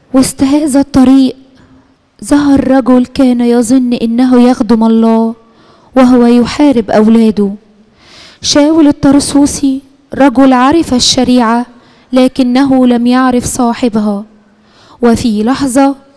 وسط هذا الطريق ظهر رجل كان يظن إنه يخدم الله وهو يحارب أولاده. شاول الطرسوسي رجل عرف الشريعة لكنه لم يعرف صاحبها، وفي لحظة